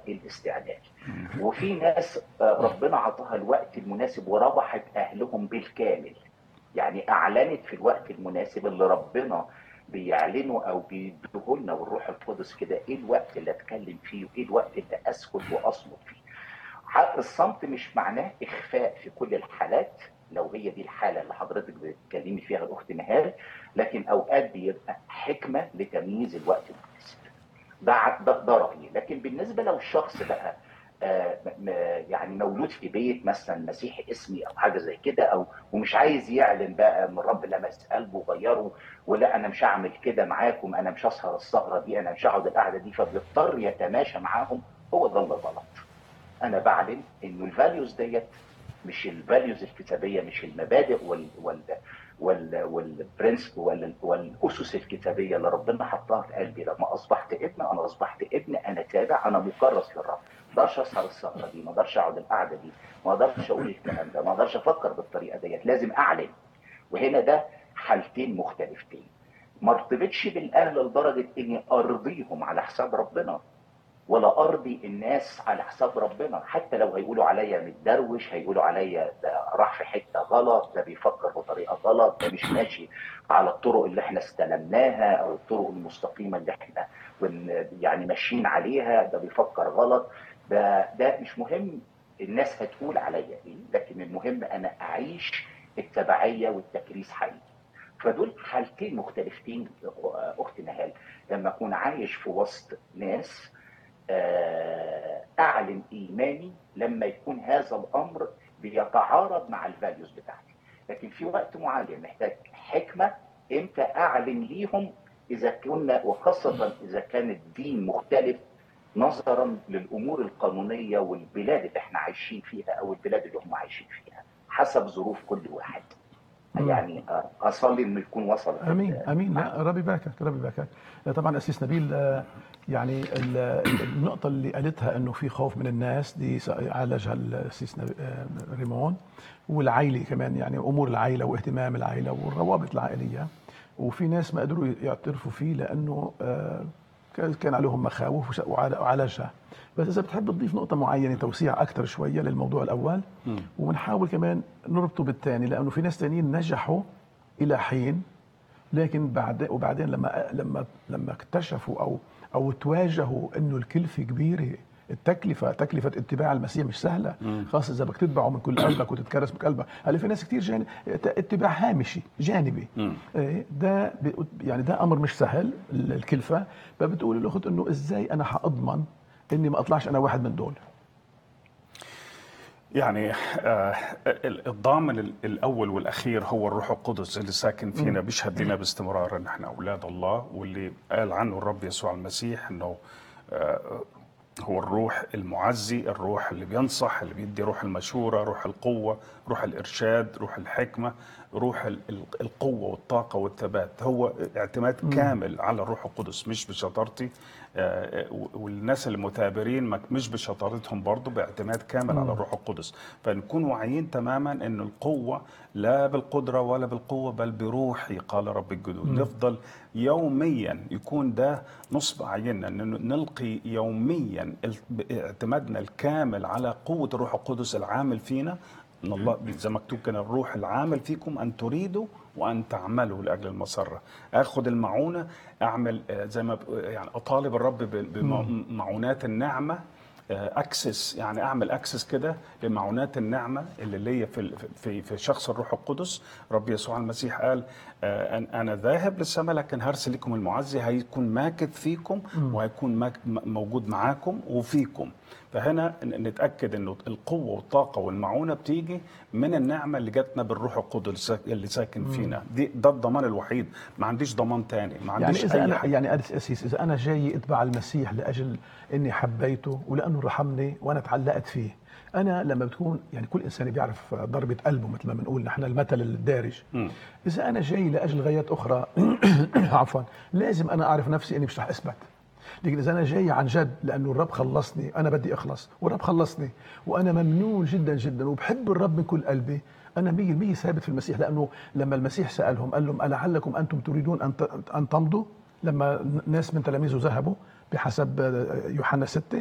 الاستعداد. وفي ناس ربنا عطاها الوقت المناسب وربحت اهلهم بالكامل، يعني اعلنت في الوقت المناسب اللي ربنا بيعلنه او بيديهولنا والروح القدس كده، ايه الوقت اللي اتكلم فيه وايه الوقت اللي اسكت واصمت فيه. الصمت مش معناه اخفاء في كل الحالات، لو هي دي الحاله اللي حضرتك بتتكلمي فيها الاخت نهال، لكن اوقات بيبقى حكمه لتمييز الوقت المناسب. ده رايي. لكن بالنسبه لو الشخص بقى يعني مولود في بيت مثلا مسيحي اسمي او حاجه زي كده، او ومش عايز يعلن بقى ان الرب لمس قلبه وغيره، ولا انا مش هعمل كده معاكم، انا مش هسهر السهره دي، انا مش هقعد القعده دي، فبيضطر يتماشى معاهم، هو ده اللي غلط. انا بعلن انه الفاليوز ديت مش الفاليوز الكتابيه، مش المبادئ والبرنسبل والاسس الكتابيه اللي ربنا حطها في قلبي. لما اصبحت ابن، انا اصبحت ابن، انا تابع، انا مكرس للرب. ما اقدرش اسهر السهره دي، ما اقدرش اقعد القعده دي، ما اقدرش اقول الكلام ده، ما اقدرش افكر بالطريقه ديت، لازم اعلن. وهنا ده حالتين مختلفتين. ما ارتبطش بالاهل لدرجه اني ارضيهم على حساب ربنا، ولا ارضي الناس على حساب ربنا. حتى لو هيقولوا عليا متدروش، هيقولوا عليا ده راح في حته غلط، ده بيفكر بطريقه غلط، ده مش ماشي على الطرق اللي احنا استلمناها او الطرق المستقيمه اللي احنا يعني ماشيين عليها، ده بيفكر غلط. ده مش مهم الناس هتقول عليا ايه، لكن المهم انا اعيش التبعيه والتكريس حقيقي. فدول حالتين مختلفتين اخت نهال. لما اكون عايش في وسط ناس اعلن ايماني لما يكون هذا الامر بيتعارض مع الفاليوز بتاعتي. لكن في وقت معين محتاج حكمه امتى اعلن ليهم، اذا كنا وخاصه اذا كان الدين مختلف نظرا للامور القانونيه والبلاد اللي احنا عايشين فيها او البلاد اللي هم عايشين فيها، حسب ظروف كل واحد. يعني اصلي انه يكون وصلت امين امين. لا، المعنى. ربي يباركك ربي يباركك. طبعا اسيس نبيل، يعني النقطه اللي قالتها انه في خوف من الناس دي عالجها الاسيس ريمون، والعائله كمان، يعني امور العائله واهتمام العائله والروابط العائليه. وفي ناس ما قدروا يعترفوا فيه لانه كان عليهم مخاوف وعالجها. بس اذا بتحب تضيف نقطه معينه توسيع اكثر شويه للموضوع الاول، ونحاول كمان نربطه بالثاني، لانه في ناس ثانيين نجحوا الى حين، لكن وبعدين لما اكتشفوا او تواجهوا انه الكلفه كبيره، تكلفه اتباع المسيح مش سهله، خاصه اذا بدك تتبعه من كل قلبك وتتكرس من قلبك. هلا في ناس كثير اتباع هامشي جانبي، ده يعني ده امر مش سهل الكلفه. فبتقول الاخت انه ازاي انا حاضمن اني ما اطلعش انا واحد من دول؟ يعني الضامن الأول والأخير هو الروح القدس اللي ساكن فينا، بيشهد لنا باستمرار أن احنا أولاد الله، واللي قال عنه الرب يسوع المسيح أنه هو الروح المعزي، الروح اللي بينصح، اللي بيدي روح المشورة، روح القوة، روح الإرشاد، روح الحكمة، روح القوة والطاقة والثبات. هو اعتماد كامل على الروح القدس، مش بشطارتي. والناس المثابرين مش بشطارتهم برضو، باعتماد كامل على الروح القدس. فنكون واعيين تماما أن القوة لا بالقدرة ولا بالقوة بل بروحي قال رب الجنود. نفضل يوميا يكون ده نصب عيننا، نلقي يوميا اعتمادنا الكامل على قوة الروح القدس العامل فينا. ان الله زي ما مكتوب كده، الروح العامل فيكم ان تريدوا وان تعملوا لاجل المسره. اخذ المعونه، اعمل زي ما يعني اطالب الرب بمعونات النعمه، اكسس، يعني اعمل اكسس كده لمعونات النعمه اللي ليا في شخص الروح القدس. رب يسوع المسيح قال انا ذاهب للسماء لكن هرسل لكم المعزي، هيكون ماكث فيكم وهيكون موجود معاكم وفيكم. فهنا نتاكد انه القوه والطاقه والمعونه بتيجي من النعمه اللي جاتنا بالروح القدس اللي ساكن فينا. ده الضمان الوحيد، ما عنديش ضمان تاني، ما عنديش يعني إذا اي أنا حاجه. يعني أسيس، إذا أنا جاي أتبع المسيح لأجل إني حبيته ولأنه رحمني وأنا تعلقت فيه، أنا لما بتكون يعني كل إنسان بيعرف ضربة قلبه مثل ما بنقول نحن المثل الدارج. إذا أنا جاي لأجل غايات أخرى عفوا، لازم أنا أعرف نفسي إني مش رح أثبت. لكن إذا أنا جاي عن جد لأنه الرب خلصني، أنا بدي أخلص والرب خلصني، وأنا ممنون جدا جدا وبحب الرب من كل قلبي، أنا 100% ثابت في المسيح. لأنه لما المسيح سألهم قال لهم ألعلكم أنتم تريدون أن تمضوا، لما ناس من تلاميذه ذهبوا بحسب يوحنا 6،